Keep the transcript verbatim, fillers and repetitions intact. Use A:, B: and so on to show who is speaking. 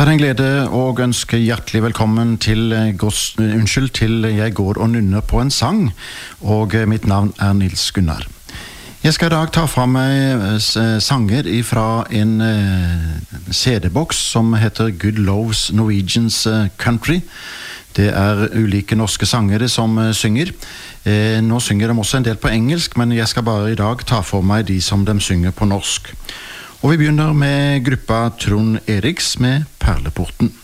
A: Ta den glede og ønske hjertelig velkommen til, goss, unnskyld, til Jeg går og nynner på en sang, og mitt navn er Nils Gunnar. Jeg skal i dag ta fra meg sanger fra en C D-boks som heter Good Loves Norwegians Country. Det er ulike norske sangere som synger. Nå synger de også en del på engelsk, men jeg skal bare i dag ta for meg de som de synger på norsk. Og vi begynner med gruppa Trond Eriks med Perleporten.